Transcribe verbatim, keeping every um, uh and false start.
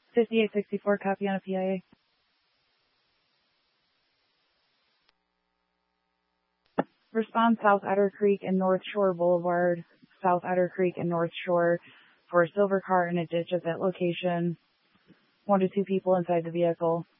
fifty-eight sixty-four, copy on a P I A. Respond South Otter Creek and North Shore Boulevard, South Otter Creek and North Shore for a silver car in a ditch at that location. One to two people inside the vehicle.